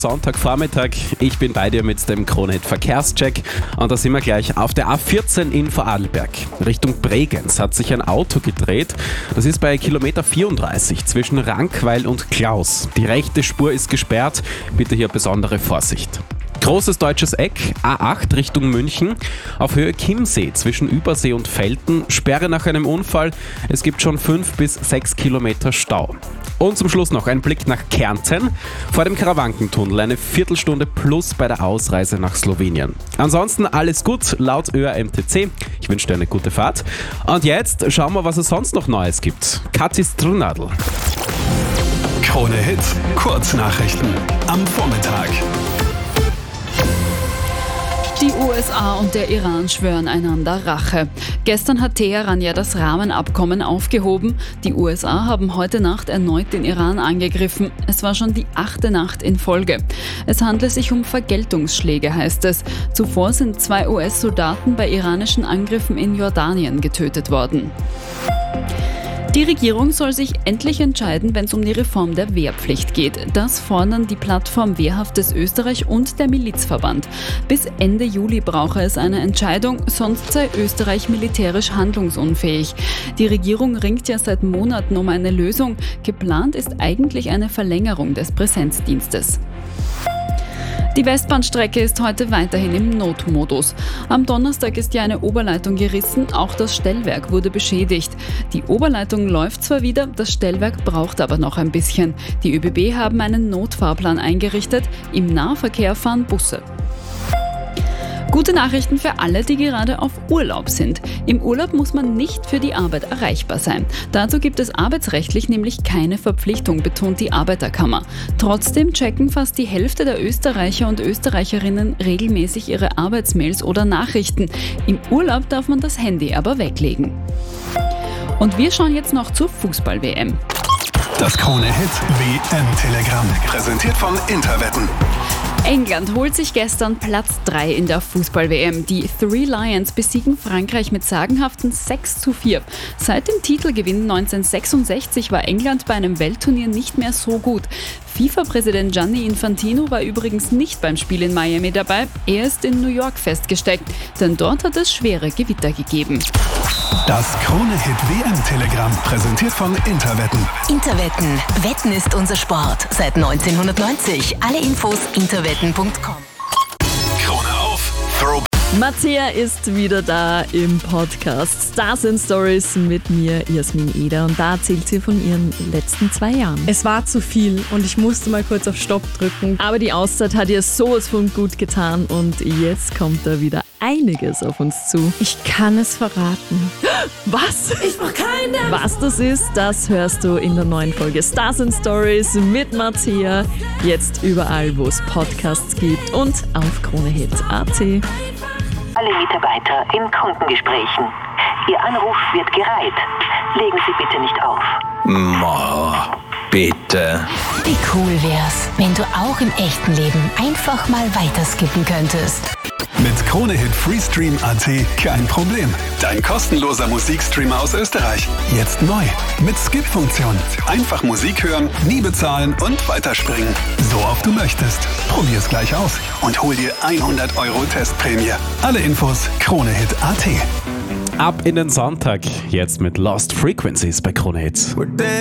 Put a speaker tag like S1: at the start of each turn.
S1: Sonntagvormittag, ich bin bei dir mit dem Krone-Hit Verkehrscheck und da sind wir gleich auf der A14 in Vorarlberg. Richtung Bregenz hat sich ein Auto gedreht. Das ist bei Kilometer 34 zwischen Rankweil und Klaus. Die rechte Spur ist gesperrt, bitte hier besondere Vorsicht. Großes deutsches Eck, A8 Richtung München, auf Höhe Chiemsee zwischen Übersee und Velten, Sperre nach einem Unfall, es gibt schon 5 bis 6 Kilometer Stau. Und zum Schluss noch ein Blick nach Kärnten, vor dem Karawankentunnel eine Viertelstunde plus bei der Ausreise nach Slowenien. Ansonsten alles gut, laut ÖRMTC, ich wünsche dir eine gute Fahrt. Und jetzt schauen wir, was es sonst noch Neues gibt. Kathi Strunadl.
S2: Krone-Hit, Kurznachrichten am Vormittag.
S3: Die USA und der Iran schwören einander Rache. Gestern hat Teheran ja das Rahmenabkommen aufgehoben. Die USA haben heute Nacht erneut den Iran angegriffen. Es war schon die 8. Nacht in Folge. Es handle sich um Vergeltungsschläge, heißt es. Zuvor sind 2 US-Soldaten bei iranischen Angriffen in Jordanien getötet worden. Die Regierung soll sich endlich entscheiden, wenn es um die Reform der Wehrpflicht geht. Das fordern die Plattform Wehrhaftes Österreich und der Milizverband. Bis Ende Juli brauche es eine Entscheidung, sonst sei Österreich militärisch handlungsunfähig. Die Regierung ringt ja seit Monaten um eine Lösung. Geplant ist eigentlich eine Verlängerung des Präsenzdienstes. Die Westbahnstrecke ist heute weiterhin im Notmodus. Am Donnerstag ist ja eine Oberleitung gerissen, auch das Stellwerk wurde beschädigt. Die Oberleitung läuft zwar wieder, das Stellwerk braucht aber noch ein bisschen. Die ÖBB haben einen Notfahrplan eingerichtet, im Nahverkehr fahren Busse. Gute Nachrichten für alle, die gerade auf Urlaub sind. Im Urlaub muss man nicht für die Arbeit erreichbar sein. Dazu gibt es arbeitsrechtlich nämlich keine Verpflichtung, betont die Arbeiterkammer. Trotzdem checken fast die Hälfte der Österreicher und Österreicherinnen regelmäßig ihre Arbeitsmails oder Nachrichten. Im Urlaub darf man das Handy aber weglegen. Und wir schauen jetzt noch zur Fußball-WM.
S2: Das Krone-Hit WM-Telegramm, präsentiert von Interwetten.
S3: England holt sich gestern Platz 3 in der Fußball-WM. Die Three Lions besiegen Frankreich mit sagenhaften 6:4. Seit dem Titelgewinn 1966 war England bei einem Weltturnier nicht mehr so gut. FIFA-Präsident Gianni Infantino war übrigens nicht beim Spiel in Miami dabei. Er ist in New York festgesteckt, denn dort hat es schwere Gewitter gegeben.
S2: Das Krone-Hit WM-Telegramm, präsentiert von Interwetten.
S4: Interwetten. Wetten ist unser Sport. Seit 1990. Alle Infos interwetten.com.
S2: Krone auf, Throwback.
S5: Mattea ist wieder da im Podcast Stars and Stories mit mir, Jasmin Eder. Und da erzählt sie von ihren letzten 2 Jahren.
S6: Es war zu viel und ich musste mal kurz auf Stopp drücken.
S5: Aber die Auszeit hat ihr sowas von gut getan und jetzt kommt da wieder einiges auf uns zu.
S6: Ich kann es verraten.
S5: Was?
S6: Ich brauch keinen.
S5: Was das ist, das hörst du in der neuen Folge Stars and Stories mit Mattea. Jetzt überall, wo es Podcasts gibt und auf KroneHit.at.
S7: Alle Mitarbeiter in Kundengesprächen. Ihr Anruf wird gereiht. Legen Sie bitte nicht auf.
S8: Bitte.
S4: Wie cool wär's, wenn du auch im echten Leben einfach mal weiterskippen könntest.
S2: Mit Krone-Hit Freestream.at kein Problem. Dein kostenloser Musikstreamer aus Österreich. Jetzt neu. Mit Skip-Funktion. Einfach Musik hören, nie bezahlen und weiterspringen. So oft du möchtest. Probier's gleich aus und hol dir 100 € Testprämie. Alle Infos KroneHit.at.
S1: Ab in den Sonntag, jetzt mit Lost Frequencies bei Krone Hit.